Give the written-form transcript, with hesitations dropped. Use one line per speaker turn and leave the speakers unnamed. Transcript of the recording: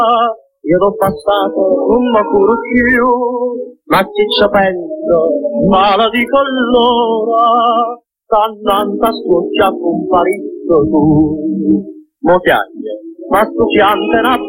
io l'ho passato non mi curo più, ma se ci penso male di collora, t'annanta scoccia un parizzo tu. Mo piace, ma sto piante